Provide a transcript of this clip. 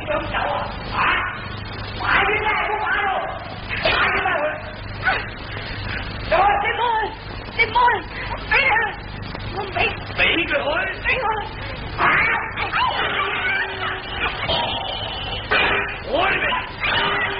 想笑啊！啊！马云来不马喽？马云来问。林门，哎呀，我没个婚，没个婚啊！